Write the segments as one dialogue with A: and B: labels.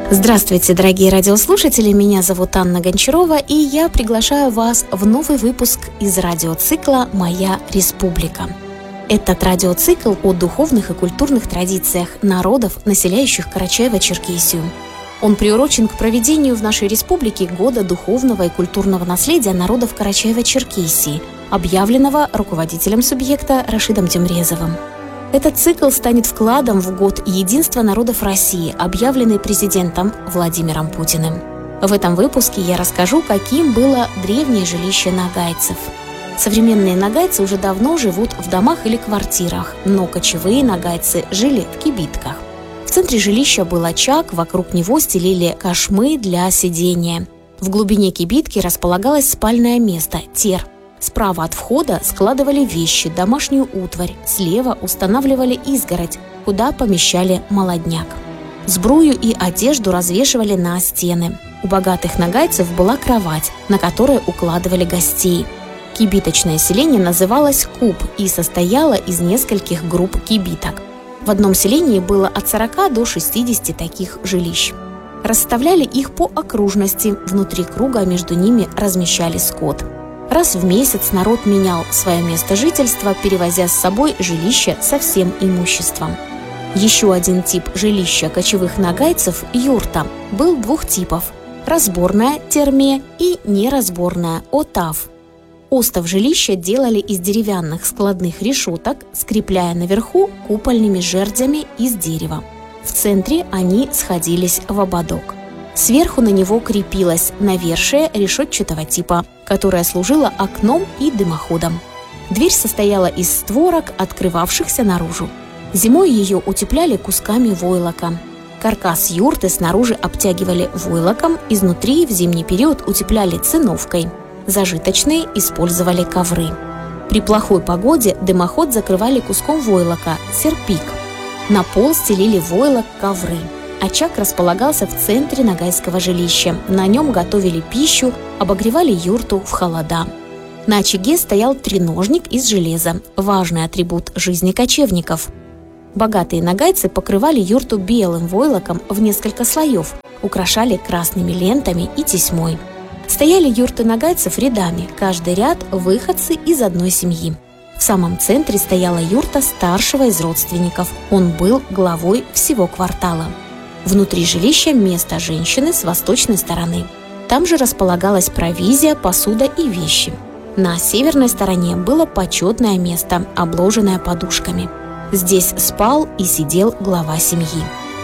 A: Здравствуйте, дорогие радиослушатели, меня зовут Анна Гончарова, и я приглашаю вас в новый выпуск из радиоцикла «Моя республика». Этот радиоцикл о духовных и культурных традициях народов, населяющих Карачаево-Черкесию. Он приурочен к проведению в нашей республике Года духовного и культурного наследия народов Карачаево-Черкесии, объявленного руководителем субъекта Рашидом Тюмрезовым. Этот цикл станет вкладом в Год единства народов России, объявленный президентом Владимиром Путиным. В этом выпуске я расскажу, каким было древнее жилище нагайцев. Современные нагайцы уже давно живут в домах или квартирах, но кочевые нагайцы жили в кибитках. В центре жилища был очаг, вокруг него стелили кошмы для сидения. В глубине кибитки располагалось спальное место – тер. Справа от входа складывали вещи, домашнюю утварь, слева устанавливали изгородь, куда помещали молодняк. Сбрую и одежду развешивали на стены. У богатых нагайцев была кровать, на которой укладывали гостей. Кибиточное селение называлось куб и состояло из нескольких групп кибиток. В одном селении было от 40 до 60 таких жилищ. Расставляли их по окружности, внутри круга между ними размещали скот. Раз в месяц народ менял свое место жительства, перевозя с собой жилище со всем имуществом. Еще один тип жилища кочевых нагайцев – юрта, был двух типов – разборная – терме и неразборная – отав. Остов жилища делали из деревянных складных решеток, скрепляя наверху купольными жердями из дерева. В центре они сходились в ободок. Сверху на него крепилась навершие решетчатого типа, которая служила окном и дымоходом. Дверь состояла из створок, открывавшихся наружу. Зимой ее утепляли кусками войлока. Каркас юрты снаружи обтягивали войлоком, изнутри в зимний период утепляли циновкой. Зажиточные использовали ковры. При плохой погоде дымоход закрывали куском войлока – серпик. На пол стелили войлок, ковры. Очаг располагался в центре нагайского жилища. На нем готовили пищу, обогревали юрту в холода. На очаге стоял треножник из железа, важный атрибут жизни кочевников. Богатые нагайцы покрывали юрту белым войлоком в несколько слоев, украшали красными лентами и тесьмой. Стояли юрты нагайцев рядами, каждый ряд – выходцы из одной семьи. В самом центре стояла юрта старшего из родственников, он был главой всего квартала. Внутри жилища место женщины с восточной стороны. Там же располагалась провизия, посуда и вещи. На северной стороне было почетное место, обложенное подушками. Здесь спал и сидел глава семьи.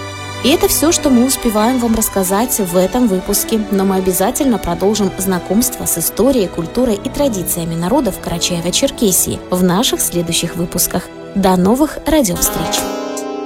A: И это все, что мы успеваем вам рассказать в этом выпуске, но мы обязательно продолжим знакомство с историей, культурой и традициями народов Карачаево-Черкесии в наших следующих выпусках. До новых радиовстреч!